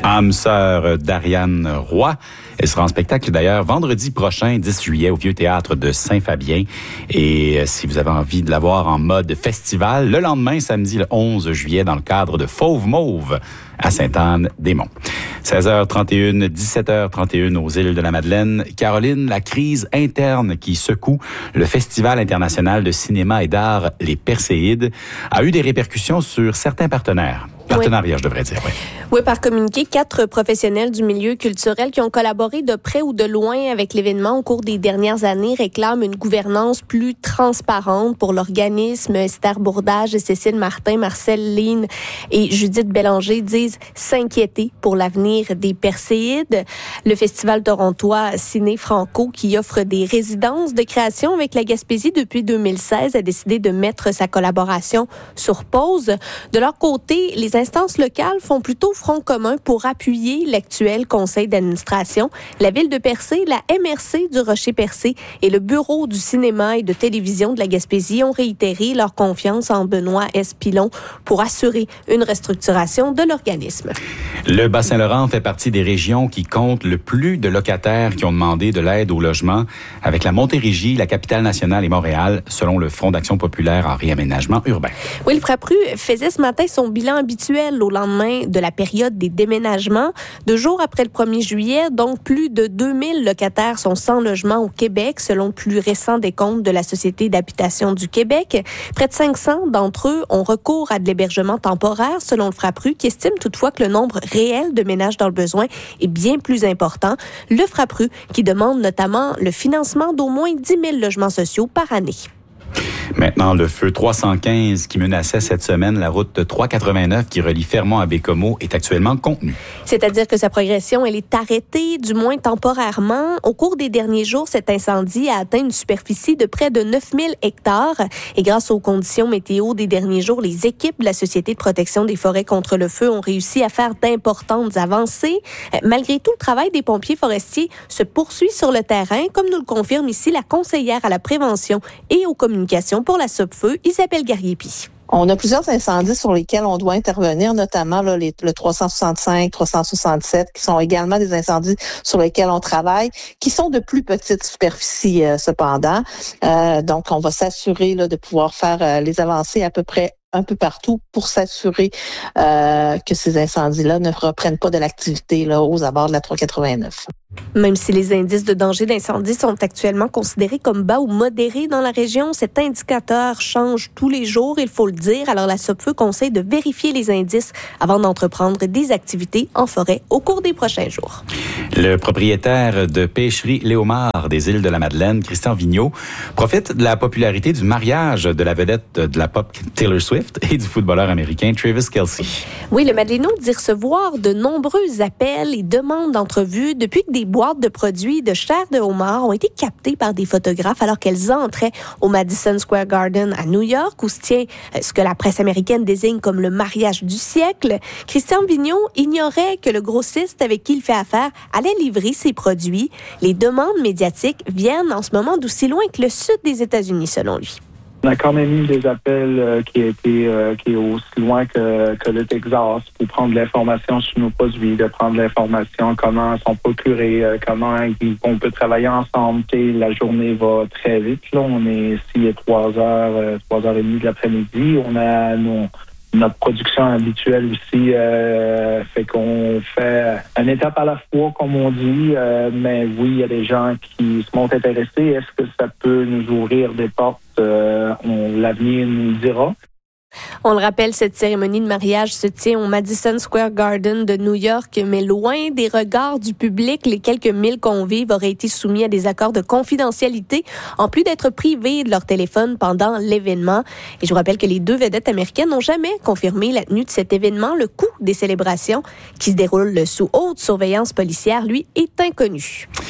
Âme sœur d'Ariane Roy. Elle sera en spectacle d'ailleurs vendredi prochain, 10 juillet, au Vieux Théâtre de Saint-Fabien. Et si vous avez envie de la voir en mode festival, le lendemain, samedi le 11 juillet, dans le cadre de Fauve Mauve à Sainte-Anne-des-Monts. 16h31, 17h31 aux îles de la Madeleine. Caroline, la crise interne qui secoue le Festival international de cinéma et d'art Les Perséides a eu des répercussions sur certains partenaires. Partenariat, oui. Je devrais dire, oui. Oui, par communiqué, 4 professionnels du milieu culturel qui ont collaboré de près ou de loin avec l'événement au cours des dernières années réclament une gouvernance plus transparente pour l'organisme. Esther Bourdage, Cécile Martin, Marcel Line et Judith Bélanger disent s'inquiéter pour l'avenir des Perséides. Le Festival torontois Ciné Franco, qui offre des résidences de création avec la Gaspésie depuis 2016, a décidé de mettre sa collaboration sur pause. De leur côté, les instances locales font plutôt front commun pour appuyer l'actuel conseil d'administration. La ville de Percé, la MRC du Rocher-Percé et le Bureau du cinéma et de télévision de la Gaspésie ont réitéré leur confiance en Benoît S. Pilon pour assurer une restructuration de l'organisme. Le Bas-Saint-Laurent fait partie des régions qui comptent le plus de locataires qui ont demandé de l'aide au logement, avec la Montérégie, la Capitale-Nationale et Montréal, selon le Fonds d'action populaire en réaménagement urbain. Oui, le FRAPRU faisait ce matin son bilan habituel au lendemain de la période des déménagements. 2 jours après le 1er juillet, donc plus de 2000 locataires sont sans logement au Québec, selon le plus récent décompte de la Société d'habitation du Québec. Près de 500 d'entre eux ont recours à de l'hébergement temporaire, selon le FRAPRU, qui estime toutefois que le nombre réel de ménages dans le besoin est bien plus important. Le FRAPRU qui demande notamment le financement d'au moins 10 000 logements sociaux par année. Maintenant, le feu 315 qui menaçait cette semaine la route 389 qui relie Fermont à Bécomo est actuellement contenu. C'est-à-dire que sa progression, elle est arrêtée, du moins temporairement. Au cours des derniers jours, cet incendie a atteint une superficie de près de 9000 hectares. Et grâce aux conditions météo des derniers jours, les équipes de la Société de protection des forêts contre le feu ont réussi à faire d'importantes avancées. Malgré tout, le travail des pompiers forestiers se poursuit sur le terrain, comme nous le confirme ici la conseillère à la prévention et aux communications pour la SOPFEU, Isabelle Garriépi. On a plusieurs incendies sur lesquels on doit intervenir, notamment là, le 365, 367, qui sont également des incendies sur lesquels on travaille, qui sont de plus petites superficies cependant. Donc, on va s'assurer là, de pouvoir faire les avancées à peu près un peu partout pour s'assurer que ces incendies-là ne reprennent pas de l'activité là, aux abords de la 389. Même si les indices de danger d'incendie sont actuellement considérés comme bas ou modérés dans la région, cet indicateur change tous les jours, il faut le dire. Alors la SOPFEU conseille de vérifier les indices avant d'entreprendre des activités en forêt au cours des prochains jours. Le propriétaire de pêcherie Léomar des îles de la Madeleine, Christian Vigneault, profite de la popularité du mariage de la vedette de la pop Taylor Swift et du footballeur américain Travis Kelce. Oui, le Madeleino dit recevoir de nombreux appels et demandes d'entrevues depuis que des boîtes de produits de chair de homard ont été captées par des photographes alors qu'elles entraient au Madison Square Garden à New York, où se tient ce que la presse américaine désigne comme le mariage du siècle. Christian Vigneault ignorait que le grossiste avec qui il fait affaire allait livrer ses produits. Les demandes médiatiques viennent en ce moment d'aussi loin que le sud des États-Unis, selon lui. On a quand même eu des appels qui est aussi loin que le Texas pour prendre l'information sur nos produits, de prendre l'information comment ils sont procurés, comment on peut travailler ensemble. La journée va très vite. Là, on est ici à 3h30 de l'après-midi. On a notre production habituelle aussi, fait qu'on fait une étape à la fois, comme on dit. Mais oui, il y a des gens qui se montrent intéressés. Est-ce que ça peut nous ouvrir des portes? L'avenir nous le dira. On le rappelle, cette cérémonie de mariage se tient au Madison Square Garden de New York, mais loin des regards du public. Les quelques 1000 convives auraient été soumis à des accords de confidentialité, en plus d'être privés de leur téléphone pendant l'événement. Et je vous rappelle que les 2 vedettes américaines n'ont jamais confirmé la tenue de cet événement. Le coût des célébrations, qui se déroule sous haute surveillance policière, lui, est inconnu.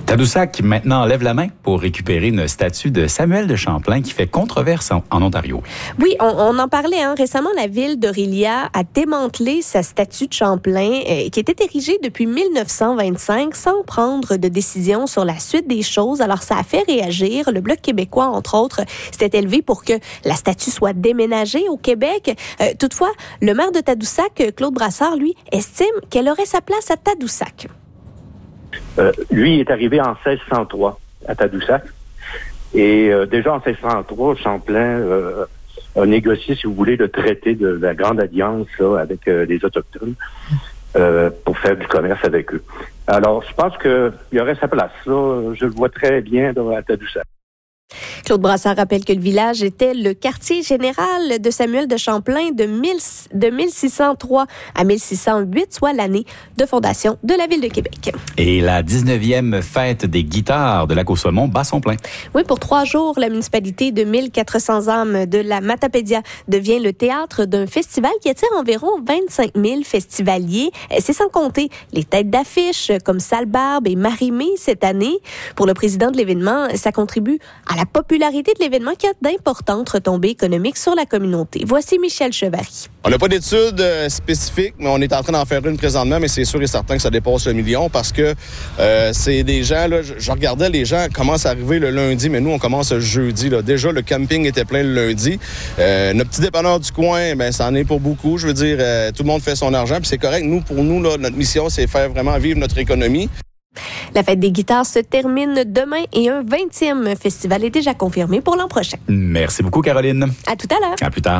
Tadoussac qui maintenant lève la main pour récupérer une statue de Samuel de Champlain qui fait controverse en Ontario. Oui, on en parlait. Récemment, la ville d'Orillia a démantelé sa statue de Champlain qui était érigée depuis 1925 sans prendre de décision sur la suite des choses. Alors, ça a fait réagir. Le Bloc québécois, entre autres, s'était élevé pour que la statue soit déménagée au Québec. Toutefois, le maire de Tadoussac, Claude Brassard, lui, estime qu'elle aurait sa place à Tadoussac. Lui est arrivé en 1603 à Tadoussac. Et déjà en 1603, Champlain a négocié, si vous voulez, le traité de la Grande Alliance là, avec les Autochtones pour faire du commerce avec eux. Alors, je pense qu'il y aurait sa place. Là. Je le vois très bien là, à Tadoussac. Claude Brassard rappelle que le village était le quartier général de Samuel de Champlain de 1603 à 1608, soit l'année de fondation de la Ville de Québec. Et la 19e fête des guitares de Lac-au-Saumon bat son plein. Oui, pour 3 jours, la municipalité de 1400 âmes de la Matapédia devient le théâtre d'un festival qui attire environ 25 000 festivaliers. C'est sans compter les têtes d'affiche comme Sale Barbe et Marie-Mé cette année. Pour le président de l'événement, ça contribue à la popularité de l'événement qui a d'importantes retombées économiques sur la communauté. Voici Michel Chevary. On n'a pas d'études spécifiques, mais on est en train d'en faire une présentement, mais c'est sûr et certain que ça dépasse le million parce que c'est des gens, là, je regardais les gens commencent à arriver le lundi, mais nous, on commence le jeudi. Là. Déjà, le camping était plein le lundi. Notre petit dépanneur du coin, ben, ça en est pour beaucoup. Je veux dire, tout le monde fait son argent, puis c'est correct. Pour nous, là, notre mission, c'est faire vraiment vivre notre économie. La fête des guitares se termine demain et un 20e festival est déjà confirmé pour l'an prochain. Merci beaucoup, Caroline. À tout à l'heure. À plus tard.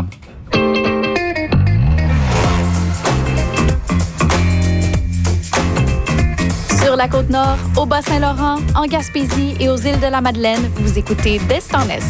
Sur la Côte-Nord, au Bas-Saint-Laurent, en Gaspésie et aux îles de la Madeleine, vous écoutez d'Est en Est.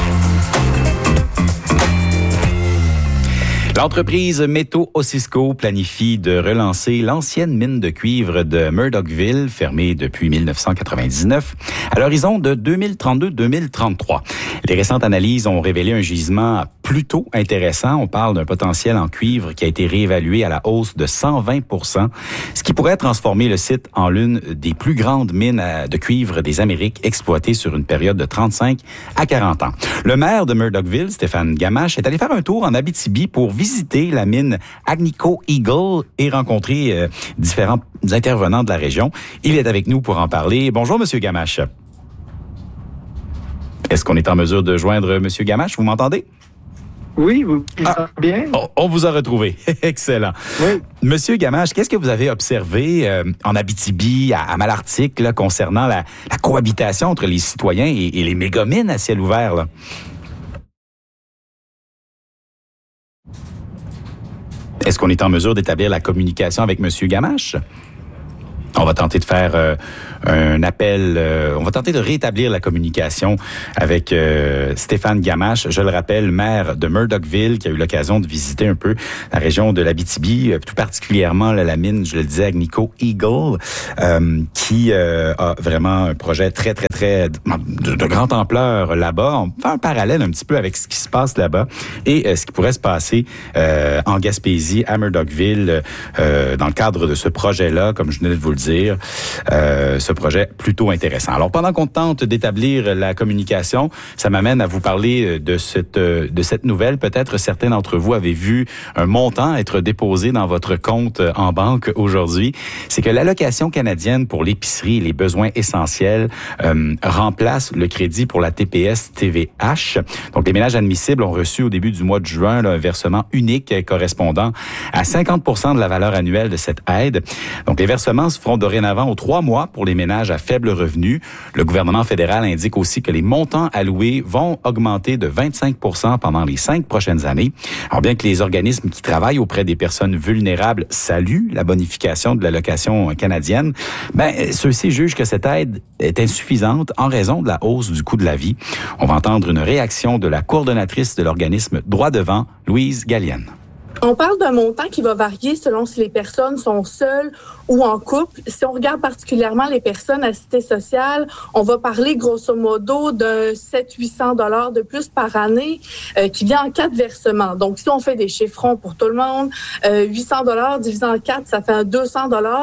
L'entreprise Métaux-Osisko planifie de relancer l'ancienne mine de cuivre de Murdochville, fermée depuis 1999, à l'horizon de 2032-2033. Les récentes analyses ont révélé un gisement plutôt intéressant. On parle d'un potentiel en cuivre qui a été réévalué à la hausse de 120%, ce qui pourrait transformer le site en l'une des plus grandes mines de cuivre des Amériques exploitées sur une période de 35 à 40 ans. Le maire de Murdochville, Stéphane Gamache, est allé faire un tour en Abitibi pour visiter la mine Agnico Eagle et rencontrer différents intervenants de la région. Il est avec nous pour en parler. Bonjour, Monsieur Gamache. Est-ce qu'on est en mesure de joindre Monsieur Gamache? Vous m'entendez? Oui, vous m'entendez bien? On vous a retrouvé. Excellent. Oui. Monsieur Gamache, qu'est-ce que vous avez observé en Abitibi, à Malartic, là, concernant la cohabitation entre les citoyens et les mégamines à ciel ouvert, là? Est-ce qu'on est en mesure d'établir la communication avec Monsieur Gamache? On va tenter de faire un appel, on va tenter de rétablir la communication avec Stéphane Gamache, je le rappelle, maire de Murdochville, qui a eu l'occasion de visiter un peu la région de l'Abitibi, tout particulièrement la mine, je le disais, Agnico Eagle, qui a vraiment un projet très de grande ampleur là-bas. On fait un parallèle un petit peu avec ce qui se passe là-bas et ce qui pourrait se passer en Gaspésie, à Murdochville, dans le cadre de ce projet-là, comme je venais de vous le dire, ce projet plutôt intéressant. Alors, pendant qu'on tente d'établir la communication, ça m'amène à vous parler de cette nouvelle. Peut-être certains d'entre vous avaient vu un montant être déposé dans votre compte en banque aujourd'hui. C'est que l'allocation canadienne pour l'épicerie et les besoins essentiels remplace le crédit pour la TPS-TVH. Donc, les ménages admissibles ont reçu au début du mois de juin là, un versement unique correspondant à 50% de la valeur annuelle de cette aide. Donc, les versements se feront dorénavant aux 3 mois pour les ménages à faible revenu. Le gouvernement fédéral indique aussi que les montants alloués vont augmenter de 25% pendant les 5 prochaines années. Alors bien que les organismes qui travaillent auprès des personnes vulnérables saluent la bonification de l'allocation canadienne, ceux-ci jugent que cette aide est insuffisante en raison de la hausse du coût de la vie. On va entendre une réaction de la coordonnatrice de l'organisme Droit Devant, Louise Gallienne. On parle d'un montant qui va varier selon si les personnes sont seules ou en couple. Si on regarde particulièrement les personnes à cité sociale, on va parler grosso modo de 700-800 $ de plus par année qui vient en 4 versements. Donc, si on fait des chiffrons pour tout le monde, 800 $ divisé en 4, ça fait un 200 $.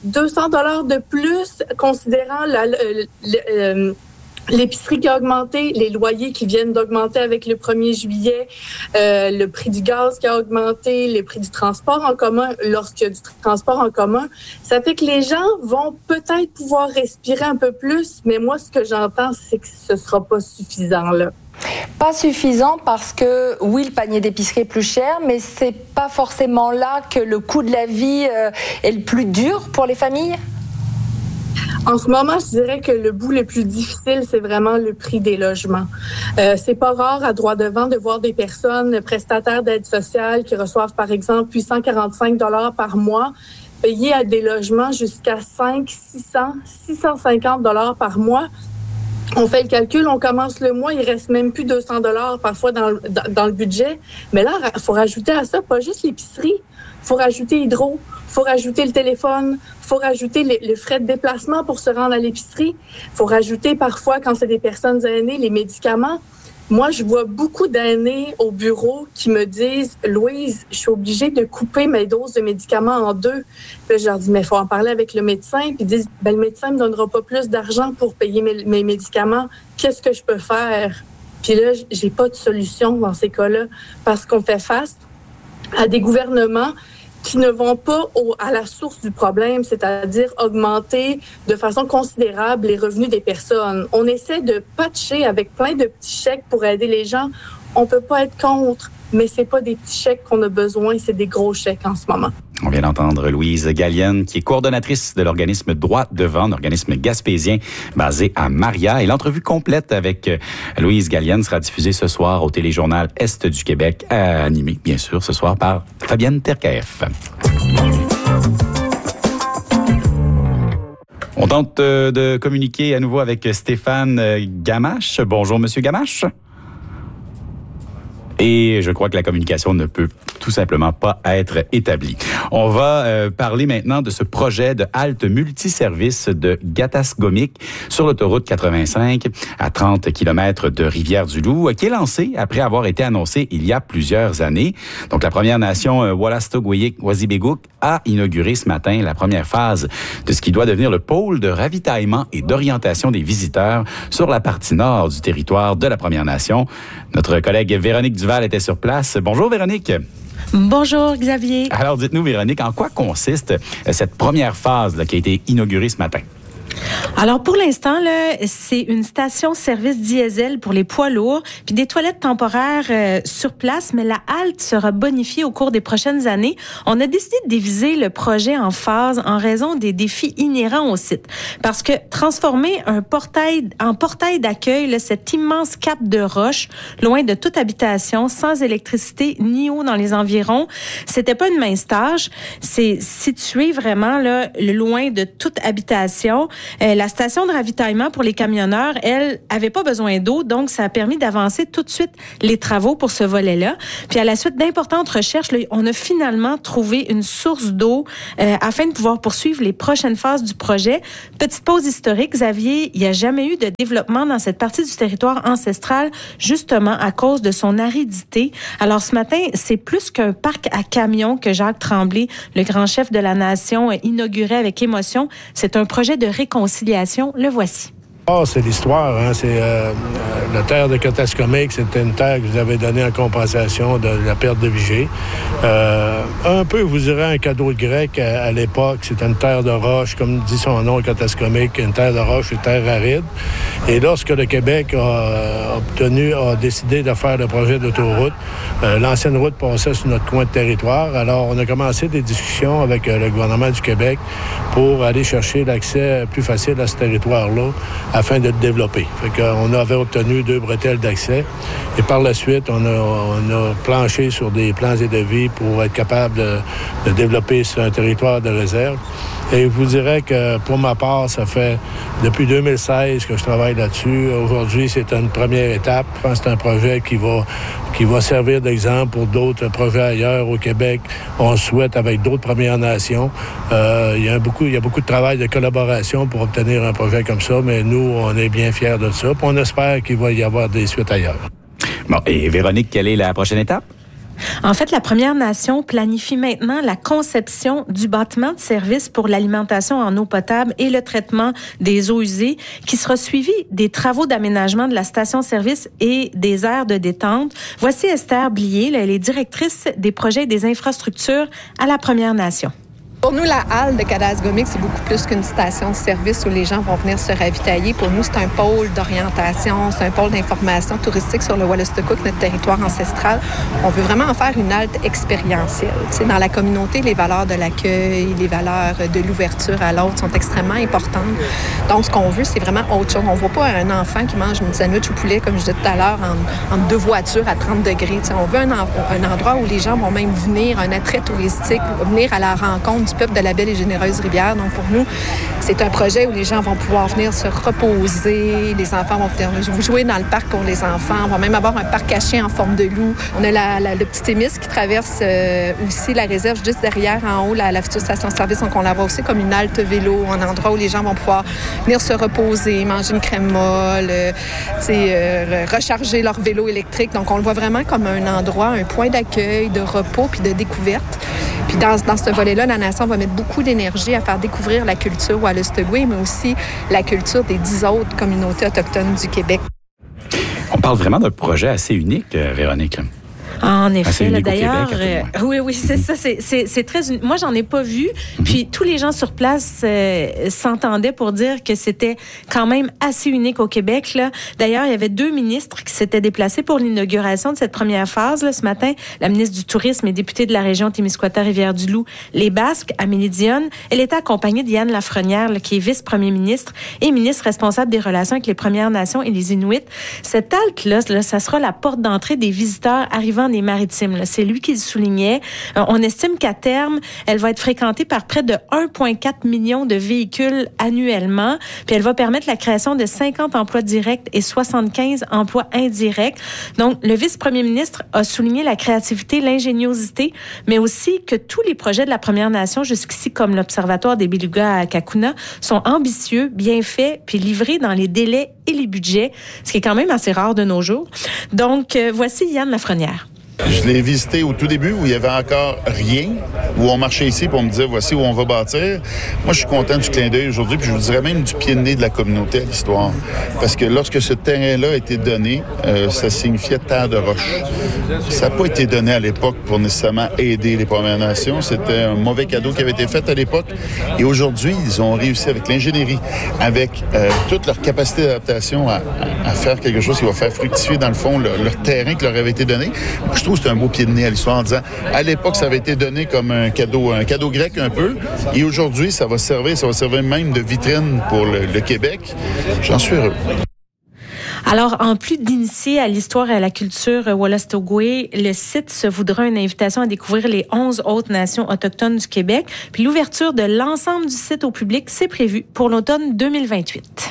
200 $ de plus, considérant l'épicerie qui a augmenté, les loyers qui viennent d'augmenter avec le 1er juillet, le prix du gaz qui a augmenté, le prix du transport en commun, lorsqu'il y a du transport en commun. Ça fait que les gens vont peut-être pouvoir respirer un peu plus, mais moi, ce que j'entends, c'est que ce sera pas suffisant, là. Pas suffisant parce que, oui, le panier d'épicerie est plus cher, mais c'est pas forcément là que le coût de la vie est le plus dur pour les familles? En ce moment, je dirais que le bout le plus difficile, c'est vraiment le prix des logements. C'est pas rare à droit devant de voir des personnes prestataires d'aide sociale qui reçoivent, par exemple, 845 $ par mois, payer à des logements jusqu'à 650 $ par mois. On fait le calcul, on commence le mois, il reste même plus 200 $ parfois dans le budget. Mais là, il faut rajouter à ça pas juste l'épicerie, il faut rajouter Hydro, il faut rajouter le téléphone, il faut rajouter le frais de déplacement pour se rendre à l'épicerie, il faut rajouter parfois, quand c'est des personnes aînées, les médicaments. Moi, je vois beaucoup d'aînés au bureau qui me disent « Louise, je suis obligée de couper mes doses de médicaments en 2. » Puis je leur dis « Mais il faut en parler avec le médecin. » Puis ils disent « Le médecin ne me donnera pas plus d'argent pour payer mes médicaments. Qu'est-ce que je peux faire? » Puis là, j'ai pas de solution dans ces cas-là parce qu'on fait face à des gouvernements qui ne vont pas à la source du problème, c'est-à-dire augmenter de façon considérable les revenus des personnes. On essaie de patcher avec plein de petits chèques pour aider les gens. On peut pas être contre, mais c'est pas des petits chèques qu'on a besoin, c'est des gros chèques en ce moment. On vient d'entendre Louise Gallienne, qui est coordonnatrice de l'organisme Droit Devant, un organisme gaspésien basé à Maria. Et l'entrevue complète avec Louise Gallienne sera diffusée ce soir au téléjournal Est du Québec, animé, bien sûr, ce soir par Fabienne Terkaef. On tente de communiquer à nouveau avec Stéphane Gamache. Bonjour, Monsieur Gamache. Et je crois que la communication ne peut tout simplement pas être établie. On va parler maintenant de ce projet de halte multiservice de Gatascomic sur l'autoroute 85 à 30 km de Rivière-du-Loup, qui est lancé après avoir été annoncé il y a plusieurs années. Donc, la Première Nation Wolastoqiyik-Wazibegouk a inauguré ce matin la première phase de ce qui doit devenir le pôle de ravitaillement et d'orientation des visiteurs sur la partie nord du territoire de la Première Nation. Notre collègue Véronique Duval était sur place. Bonjour Véronique. Bonjour Xavier. Alors dites-nous Véronique, en quoi consiste cette première phase qui a été inaugurée ce matin? Alors pour l'instant là, c'est une station-service diesel pour les poids lourds, puis des toilettes temporaires sur place, mais la halte sera bonifiée au cours des prochaines années. On a décidé de diviser le projet en phases en raison des défis inhérents au site, parce que transformer un portail en portail d'accueil, là, cet immense cap de roche, loin de toute habitation, sans électricité ni eau dans les environs, c'était pas une mince tâche. C'est situé vraiment là, loin de toute habitation. La station de ravitaillement pour les camionneurs, elle, avait pas besoin d'eau, donc ça a permis d'avancer tout de suite les travaux pour ce volet-là. Puis à la suite d'importantes recherches, là, on a finalement trouvé une source d'eau afin de pouvoir poursuivre les prochaines phases du projet. Petite pause historique, Xavier, il n'y a jamais eu de développement dans cette partie du territoire ancestral, justement à cause de son aridité. Alors ce matin, c'est plus qu'un parc à camions que Jacques Tremblay, le grand chef de la nation, inaugurait avec émotion. C'est un projet de réconciliation. Le voici. C'est l'histoire. Hein? C'est la terre de Gatascomic, c'était une terre que vous avez donnée en compensation de la perte de Vigée. Un peu, vous direz, un cadeau grec à l'époque. C'était une terre de roche, comme dit son nom, Gatascomic, une terre de roche, une terre aride. Et lorsque le Québec a décidé de faire le projet d'autoroute, l'ancienne route passait sur notre coin de territoire. Alors, on a commencé des discussions avec le gouvernement du Québec pour aller chercher l'accès plus facile à ce territoire-là, afin de le développer. Fait qu'on avait obtenu 2 bretelles d'accès et par la suite, on a planché sur des plans et devis pour être capable de développer sur un territoire de réserve. Et je vous dirais que pour ma part, ça fait depuis 2016 que je travaille là-dessus. Aujourd'hui, c'est une première étape. Je pense que c'est un projet qui va servir d'exemple pour d'autres projets ailleurs au Québec. On souhaite avec d'autres Premières Nations. Il y a beaucoup de travail de collaboration pour obtenir un projet comme ça, mais nous, on est bien fiers de ça. Puis on espère qu'il va y avoir des suites ailleurs. Bon, et Véronique, quelle est la prochaine étape? En fait, la Première Nation planifie maintenant la conception du bâtiment de service pour l'alimentation en eau potable et le traitement des eaux usées, qui sera suivi des travaux d'aménagement de la station-service et des aires de détente. Voici Esther Blier, elle est directrice des projets et des infrastructures à la Première Nation. Pour nous, la halle de Cadasgomic, c'est beaucoup plus qu'une station de service où les gens vont venir se ravitailler. Pour nous, c'est un pôle d'orientation, c'est un pôle d'information touristique sur le Wolastoquk, notre territoire ancestral. On veut vraiment en faire une halte expérientielle. T'sais, dans la communauté, les valeurs de l'accueil, les valeurs de l'ouverture à l'autre sont extrêmement importantes. Donc, ce qu'on veut, c'est vraiment autre chose. On ne voit pas un enfant qui mange une sandwich au poulet, comme je disais tout à l'heure, en deux voitures à 30 degrés. T'sais, on veut un endroit où les gens vont même venir, un attrait touristique, venir à la rencontre du peuple de la belle et généreuse rivière. Donc, pour nous, c'est un projet où les gens vont pouvoir venir se reposer. Les enfants vont venir jouer dans le parc pour les enfants. On va même avoir un parc caché en forme de loup. On a le petit Témis qui traverse aussi la réserve juste derrière, en haut, la future station-service. Donc, on la voit aussi comme une halte vélo, un endroit où les gens vont pouvoir venir se reposer, manger une crème molle, recharger leur vélo électrique. Donc, on le voit vraiment comme un endroit, un point d'accueil, de repos puis de découverte. Puis dans ce volet-là, la Nation va mettre beaucoup d'énergie à faire découvrir la culture Wolastoqiyik, mais aussi la culture des 10 autres communautés autochtones du Québec. On parle vraiment d'un projet assez unique, Véronique. En effet, là, d'ailleurs, oui, c'est ça, c'est très. Moi, j'en ai pas vu. Puis tous les gens sur place s'entendaient pour dire que c'était quand même assez unique au Québec. Là, d'ailleurs, il y avait 2 ministres qui s'étaient déplacés pour l'inauguration de cette première phase. Là, ce matin, la ministre du Tourisme et députée de la région Témiscouata-Rivière-du-Loup, les Basques, Amélie Dionne. Elle était accompagnée d'Yann Lafrenière, là, qui est vice-premier ministre et ministre responsable des relations avec les Premières Nations et les Inuits. Cette halte-là, ça sera la porte d'entrée des visiteurs arrivant des Maritimes. Là. C'est lui qui le soulignait. On estime qu'à terme, elle va être fréquentée par près de 1,4 million de véhicules annuellement. Puis elle va permettre la création de 50 emplois directs et 75 emplois indirects. Donc, le vice-premier ministre a souligné la créativité, l'ingéniosité, mais aussi que tous les projets de la Première Nation, jusqu'ici, comme l'Observatoire des Belugas à Kakuna, sont ambitieux, bien faits, puis livrés dans les délais et les budgets, ce qui est quand même assez rare de nos jours. Donc, voici Yann Lafrenière. Je l'ai visité au tout début où il y avait encore rien, où on marchait ici pour me dire voici où on va bâtir. Moi, je suis content du clin d'œil aujourd'hui, puis je vous dirais même du pied de nez de la communauté à l'histoire. Parce que lorsque ce terrain-là a été donné, ça signifiait terre de roche. Ça n'a pas été donné à l'époque pour nécessairement aider les Premières Nations. C'était un mauvais cadeau qui avait été fait à l'époque. Et aujourd'hui, ils ont réussi avec l'ingénierie, avec toute leur capacité d'adaptation à faire quelque chose qui va faire fructifier, dans le fond, leur terrain qui leur avait été donné. Je trouve que c'est un beau pied de nez à l'histoire en disant, à l'époque, ça avait été donné comme un cadeau grec un peu. Et aujourd'hui, ça va servir même de vitrine pour le Québec. J'en suis heureux. Alors, en plus d'initier à l'histoire et à la culture Wolastoqiyik, le site se voudra une invitation à découvrir les 11 autres nations autochtones du Québec. Puis l'ouverture de l'ensemble du site au public, c'est prévu pour l'automne 2028.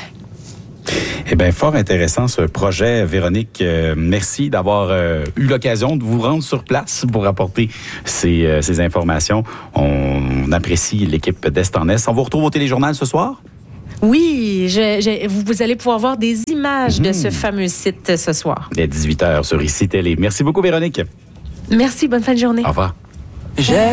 Eh bien, fort intéressant ce projet, Véronique. Merci d'avoir eu l'occasion de vous rendre sur place pour apporter ces informations. On apprécie l'équipe d'Est en Est. On vous retrouve au téléjournal ce soir? Oui, vous allez pouvoir voir des images de ce fameux site ce soir. Dès 18h sur ICI Télé. Merci beaucoup, Véronique. Merci, bonne fin de journée. Au revoir.